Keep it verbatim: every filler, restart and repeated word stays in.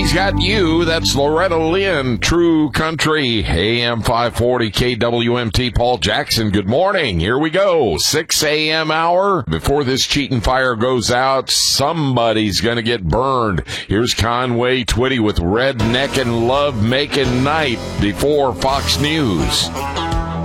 She's got you. That's Loretta Lynn, True Country, A M five forty K W M T. Paul Jackson, good morning. Here we go. six a.m. hour. Before this cheating fire goes out, somebody's going to get burned. Here's Conway Twitty with Redneck and Love Making Night before Fox News.